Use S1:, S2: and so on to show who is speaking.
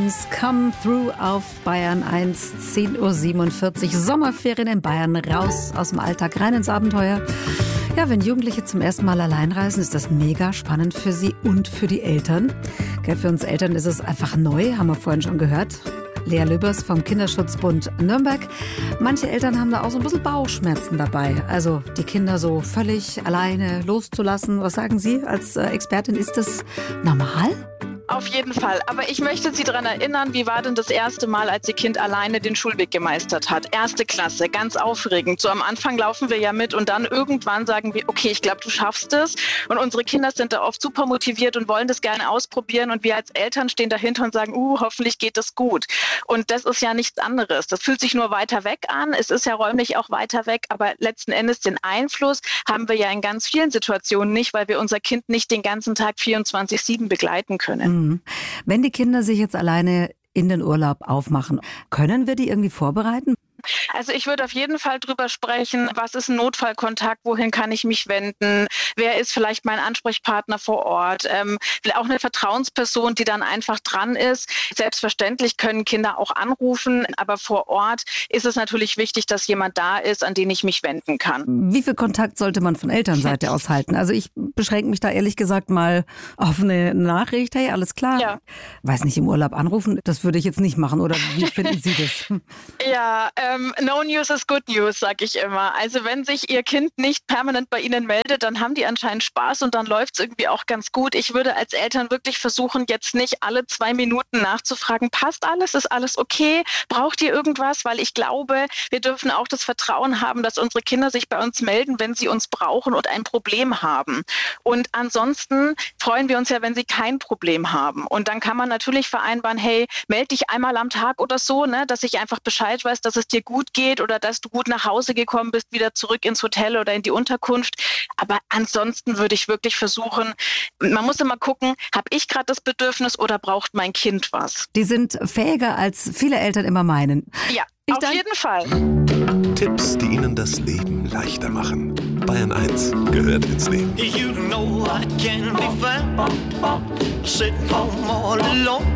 S1: Dreams Come Through auf Bayern 1, 10:47 Uhr. Sommerferien in Bayern, raus aus dem Alltag, rein ins Abenteuer. Ja, wenn Jugendliche zum ersten Mal allein reisen, ist das mega spannend für sie und für die Eltern. Für uns Eltern ist es einfach neu, haben wir vorhin schon gehört. Lea Löbers vom Kinderschutzbund Nürnberg. Manche Eltern haben da auch so ein bisschen Bauchschmerzen dabei. Also die Kinder so völlig alleine loszulassen. Was sagen Sie als Expertin? Ist das normal?
S2: Auf jeden Fall. Aber ich möchte Sie daran erinnern, wie war denn das erste Mal, als Ihr Kind alleine den Schulweg gemeistert hat? Erste Klasse, ganz aufregend. So am Anfang laufen wir ja mit und dann irgendwann sagen wir, okay, ich glaube, du schaffst es. Und unsere Kinder sind da oft super motiviert und wollen das gerne ausprobieren. Und wir als Eltern stehen dahinter und sagen, hoffentlich geht das gut. Und das ist ja nichts anderes. Das fühlt sich nur weiter weg an. Es ist ja räumlich auch weiter weg. Aber letzten Endes den Einfluss haben wir ja in ganz vielen Situationen nicht, weil wir unser Kind nicht den ganzen Tag 24/7 begleiten können.
S1: Wenn die Kinder sich jetzt alleine in den Urlaub aufmachen, können wir die irgendwie vorbereiten?
S2: Also ich würde auf jeden Fall drüber sprechen, was ist ein Notfallkontakt, wohin kann ich mich wenden, wer ist vielleicht mein Ansprechpartner vor Ort, auch eine Vertrauensperson, die dann einfach dran ist. Selbstverständlich können Kinder auch anrufen, aber vor Ort ist es natürlich wichtig, dass jemand da ist, an den ich mich wenden kann.
S1: Wie viel Kontakt sollte man von Elternseite aus halten? Also ich beschränke mich da ehrlich gesagt mal auf eine Nachricht, hey, alles klar.
S2: Ja.
S1: Weiß nicht, im Urlaub anrufen, das würde ich jetzt nicht machen, oder wie finden Sie das?
S2: Ja, no news is good news, sag ich immer. Also wenn sich Ihr Kind nicht permanent bei Ihnen meldet, dann haben die anscheinend Spaß und dann läuft es irgendwie auch ganz gut. Ich würde als Eltern wirklich versuchen, jetzt nicht alle 2 Minuten nachzufragen, passt alles, ist alles okay, braucht ihr irgendwas? Weil ich glaube, wir dürfen auch das Vertrauen haben, dass unsere Kinder sich bei uns melden, wenn sie uns brauchen und ein Problem haben. Und ansonsten freuen wir uns ja, wenn sie kein Problem haben. Und dann kann man natürlich vereinbaren, hey, melde dich einmal am Tag oder so, ne, dass ich einfach Bescheid weiß, dass es dir gut geht oder dass du gut nach Hause gekommen bist, wieder zurück ins Hotel oder in die Unterkunft. Aber ansonsten würde ich wirklich versuchen, man muss immer gucken, habe ich gerade das Bedürfnis oder braucht mein Kind was?
S1: Die sind fähiger, als viele Eltern immer meinen.
S2: Ja, auf jeden Fall.
S3: Tipps, die Ihnen das Leben leichter machen. Bayern 1 gehört ins Leben.
S4: You know I can't be found sitting home all alone.